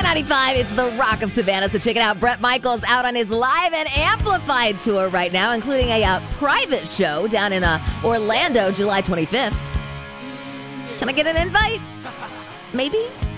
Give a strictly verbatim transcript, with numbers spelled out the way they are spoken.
ninety-five, it's the Rock of Savannah, so check it out. Bret Michaels out on his Live and Amplified tour right now, including a uh, private show down in uh, Orlando, July twenty-fifth. Can I get an invite? Maybe?